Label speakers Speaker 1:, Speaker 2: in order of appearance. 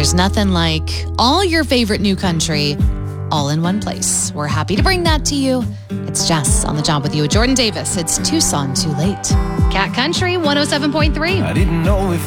Speaker 1: There's nothing like all your favorite new country all in one place. We're happy to bring that to you. It's Jess on the job with you. Jordan Davis. It's Tucson Too Late. Cat Country 107.3.
Speaker 2: I didn't know if